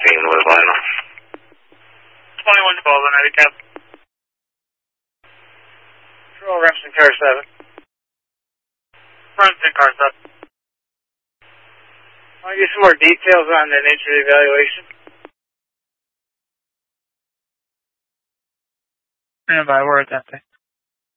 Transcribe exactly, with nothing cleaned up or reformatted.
King North Lionel. twenty-one twelve on Eddie Control Remsen car seven. Remsen car seven. Want to get some more details on the nature of the evaluation? Stand by, we're attempting.